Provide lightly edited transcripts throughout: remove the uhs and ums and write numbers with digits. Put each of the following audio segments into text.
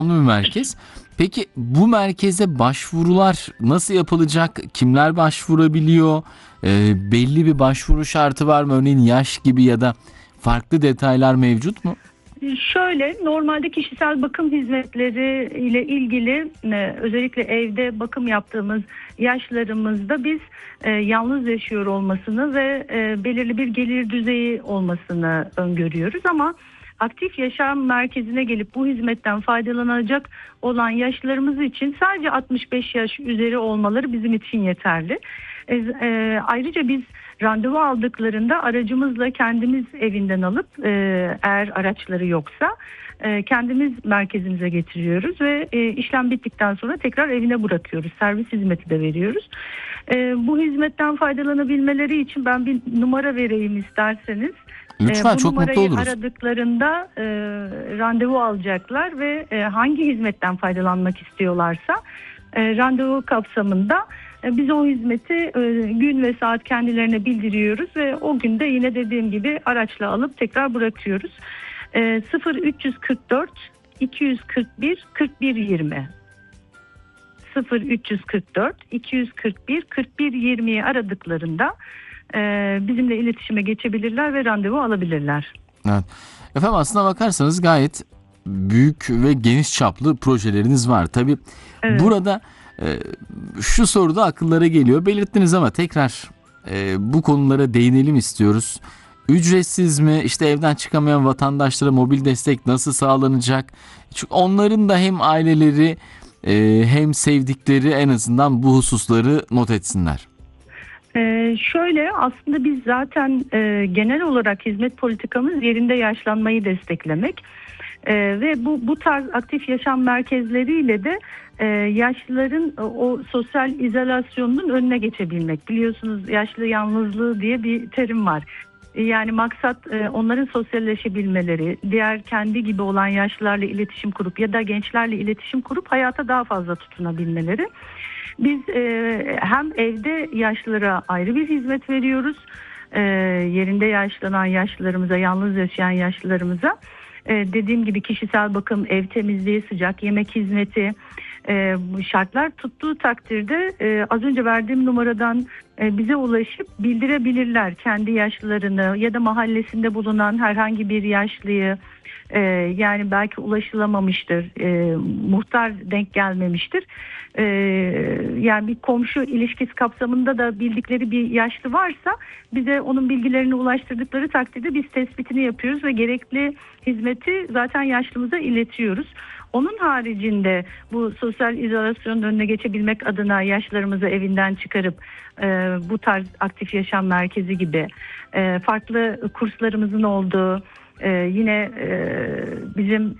bir merkez. Peki bu merkeze başvurular nasıl yapılacak? Kimler başvurabiliyor? Belli bir başvuru şartı var mı? Örneğin yaş gibi ya da farklı detaylar mevcut mu? Şöyle, normalde kişisel bakım hizmetleri ile ilgili özellikle evde bakım yaptığımız yaşlarımızda biz yalnız yaşıyor olmasını ve belirli bir gelir düzeyi olmasını öngörüyoruz, ama aktif yaşam merkezine gelip bu hizmetten faydalanacak olan yaşlarımız için sadece 65 yaş üzeri olmaları bizim için yeterli. Ayrıca biz randevu aldıklarında aracımızla kendimiz evinden alıp eğer araçları yoksa kendimiz merkezimize getiriyoruz ve işlem bittikten sonra tekrar evine bırakıyoruz. Servis hizmeti de veriyoruz. Bu hizmetten faydalanabilmeleri için ben bir numara vereyim isterseniz. Lütfen, Bu çok mutlu numarayı oluruz. aradıklarında randevu alacaklar ve hangi hizmetten faydalanmak istiyorlarsa randevu kapsamında biz o hizmeti gün ve saat kendilerine bildiriyoruz ve o günde yine dediğim gibi araçla alıp tekrar bırakıyoruz. 0344 241 41 20 0344 241 41 20'yi aradıklarında bizimle iletişime geçebilirler ve randevu alabilirler. Evet. Efendim, aslına bakarsanız gayet büyük ve geniş çaplı projeleriniz var. Tabii Evet. burada şu soru da akıllara geliyor. Belirttiniz ama tekrar bu konulara değinelim istiyoruz. Ücretsiz mi? İşte evden çıkamayan vatandaşlara mobil destek nasıl sağlanacak? Çünkü onların da hem aileleri hem sevdikleri en azından bu hususları not etsinler. Şöyle, aslında biz zaten genel olarak hizmet politikamız yerinde yaşlanmayı desteklemek. Ve bu tarz aktif yaşam merkezleriyle de yaşlıların o sosyal izolasyonunun önüne geçebilmek. Biliyorsunuz, yaşlı yalnızlığı diye bir terim var. Yani maksat onların sosyalleşebilmeleri, diğer kendi gibi olan yaşlılarla iletişim kurup ya da gençlerle iletişim kurup hayata daha fazla tutunabilmeleri. Biz hem evde yaşlılara ayrı bir hizmet veriyoruz, yerinde yaşlanan yaşlılarımıza, yalnız yaşayan yaşlılarımıza. Dediğim gibi kişisel bakım, ev temizliği, sıcak yemek hizmeti, bu şartlar tuttuğu takdirde az önce verdiğim numaradan bize ulaşıp bildirebilirler kendi yaşlılarını ya da mahallesinde bulunan herhangi bir yaşlıyı. Yani belki ulaşılamamıştır, muhtar denk gelmemiştir. Yani bir komşu ilişkisi kapsamında da bildikleri bir yaşlı varsa bize onun bilgilerini ulaştırdıkları takdirde biz tespitini yapıyoruz ve gerekli hizmeti zaten yaşlımıza iletiyoruz. Onun haricinde bu sosyal izolasyonun önüne geçebilmek adına yaşlılarımızı evinden çıkarıp bu tarz aktif yaşam merkezi gibi farklı kurslarımızın olduğu, yine bizim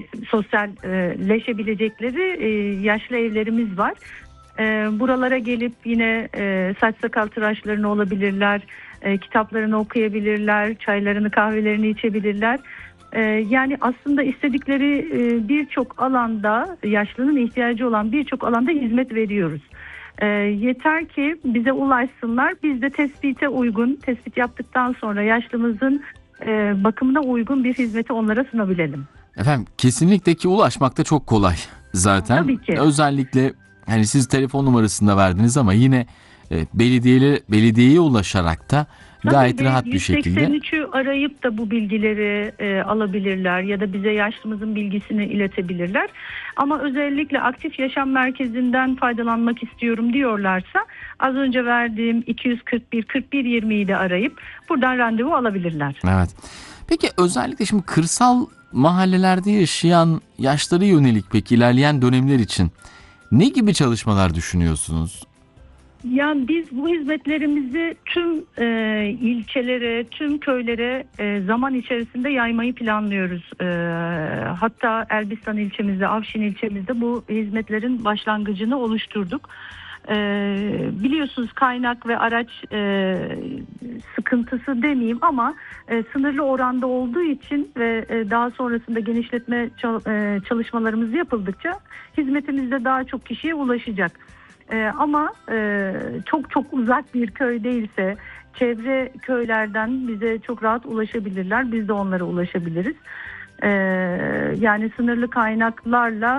sosyalleşebilecekleri yaşlı evlerimiz var. Buralara gelip yine saç sakal tıraşlarını olabilirler, kitaplarını okuyabilirler, çaylarını kahvelerini içebilirler. Yani aslında istedikleri birçok alanda, yaşlının ihtiyacı olan birçok alanda hizmet veriyoruz. Yeter ki bize ulaşsınlar. Biz de tespit yaptıktan sonra yaşlımızın bakımına uygun bir hizmeti onlara sunabilelim. Efendim, kesinlikle ki ulaşmak da çok kolay zaten. Tabii ki. Özellikle hani siz telefon numarasını da verdiniz ama yine belediyeye ulaşarak da gayet Tabii rahat bir şekilde. 183'ü arayıp da bu bilgileri alabilirler ya da bize yaşlımızın bilgisini iletebilirler. Ama özellikle aktif yaşam merkezinden faydalanmak istiyorum diyorlarsa az önce verdiğim 241 41 20'yi de arayıp buradan randevu alabilirler. Evet. Peki özellikle şimdi kırsal mahallelerde yaşayan yaşlara yönelik peki ilerleyen dönemler için ne gibi çalışmalar düşünüyorsunuz? Yani biz bu hizmetlerimizi tüm ilçelere, tüm köylere zaman içerisinde yaymayı planlıyoruz. Hatta Elbistan ilçemizde, Afşin ilçemizde bu hizmetlerin başlangıcını oluşturduk. Biliyorsunuz kaynak ve araç sıkıntısı demeyeyim ama sınırlı oranda olduğu için ve daha sonrasında genişletme çalışmalarımız yapıldıkça hizmetimizde daha çok kişiye ulaşacak. Ama çok çok uzak bir köy değilse çevre köylerden bize çok rahat ulaşabilirler. Biz de onlara ulaşabiliriz. Yani sınırlı kaynaklarla